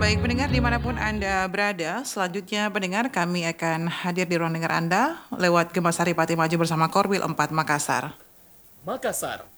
Baik pendengar dimanapun Anda berada, selanjutnya pendengar kami akan hadir di ruang dengar Anda lewat Gemah Saripati Maju bersama Korwil 4 Makassar. Makassar